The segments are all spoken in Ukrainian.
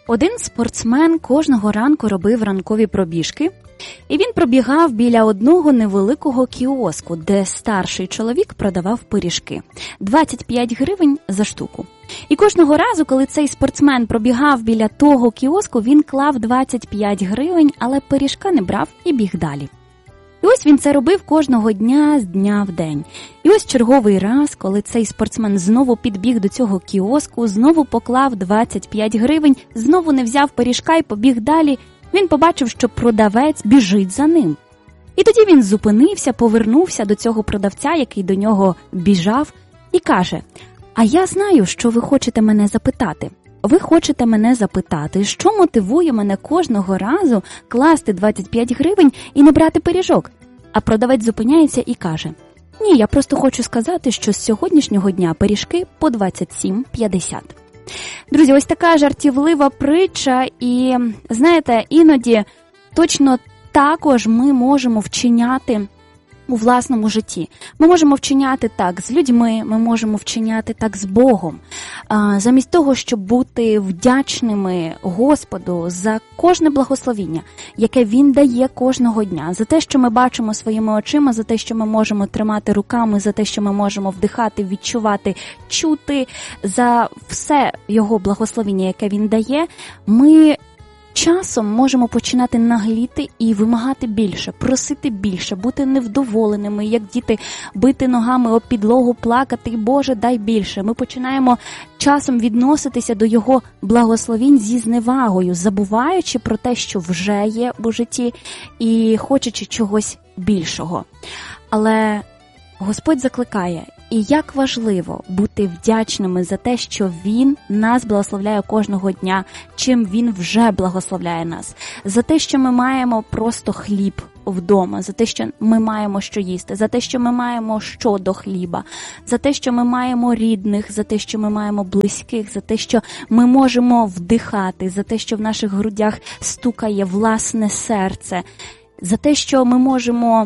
Один спортсмен кожного ранку робив ранкові пробіжки, і він пробігав біля одного невеликого кіоску, де старший чоловік продавав пиріжки. 25 гривень за штуку. І кожного разу, коли цей спортсмен пробігав біля того кіоску, він клав 25 гривень, але пиріжка не брав і біг далі. І ось він це робив кожного дня з дня в день. І ось черговий раз, коли цей спортсмен знову підбіг до цього кіоску, знову поклав 25 гривень, знову не взяв пиріжка і побіг далі, він побачив, що продавець біжить за ним. І тоді він зупинився, повернувся до цього продавця, який до нього біжав, і каже: «А я знаю, що ви хочете мене запитати. Ви хочете мене запитати, що мотивує мене кожного разу класти 25 гривень і не брати пиріжок?» А продавець зупиняється і каже: «Ні, я просто хочу сказати, що з сьогоднішнього дня пиріжки по 27,50». Друзі, ось така жартівлива притча, і, знаєте, іноді точно також ми можемо вчиняти у власному житті. Ми можемо вчиняти так з людьми, ми можемо вчиняти так з Богом. Замість того, щоб бути вдячними Господу за кожне благословіння, яке Він дає кожного дня, за те, що ми бачимо своїми очима, за те, що ми можемо тримати руками, за те, що ми можемо вдихати, відчувати, чути, за все Його благословіння, яке Він дає, ми часом можемо починати нагліти і вимагати більше, просити більше, бути невдоволеними, як діти, бити ногами об підлогу, плакати: «Боже, дай більше». Ми починаємо часом відноситися до Його благословінь зі зневагою, забуваючи про те, що вже є у житті, і хочучи чогось більшого. Але Господь закликає, і як важливо бути вдячними за те, що Він нас благословляє кожного дня, чим Він вже благословляє нас. За те, що ми маємо просто хліб вдома, за те, що ми маємо що їсти, за те, що ми маємо що до хліба, за те, що ми маємо рідних, за те, що ми маємо близьких, за те, що ми можемо вдихати, за те, що в наших грудях стукає власне серце, за те, що ми можемо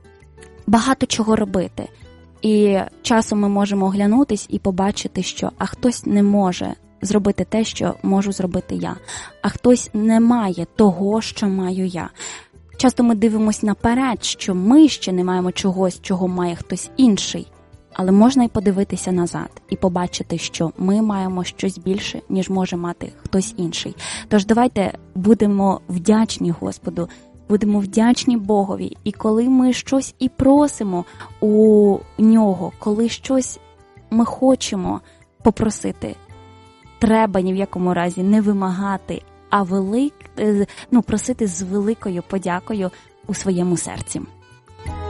багато чого робити. І часом ми можемо оглянутись і побачити, що хтось не може зробити те, що можу зробити я, а хтось не має того, що маю я. Часто ми дивимося наперед, що ми ще не маємо чогось, чого має хтось інший. Але можна й подивитися назад і побачити, що ми маємо щось більше, ніж може мати хтось інший. Тож давайте будемо вдячні Господу, будемо вдячні Богові, і коли ми щось і просимо у Нього, коли щось ми хочемо попросити, треба ні в якому разі не вимагати, а просити з великою подякою у своєму серці.